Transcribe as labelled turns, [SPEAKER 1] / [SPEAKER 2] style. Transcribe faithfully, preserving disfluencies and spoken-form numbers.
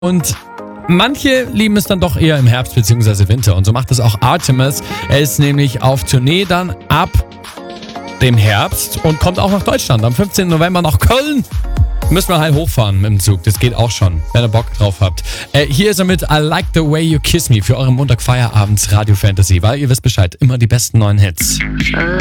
[SPEAKER 1] Und manche lieben es dann doch eher im Herbst bzw. Winter. Und so macht es auch Artemis. Er ist nämlich auf Tournee dann ab dem Herbst und kommt auch nach Deutschland. Am fünfzehnten November nach Köln. Müssen wir halt hochfahren mit dem Zug. Das geht auch schon, wenn ihr Bock drauf habt. Äh, hier ist er mit I Like the Way You Kiss Me für euren Montag Feierabends Radio Fantasy. Weil ihr wisst Bescheid, immer die besten neuen Hits.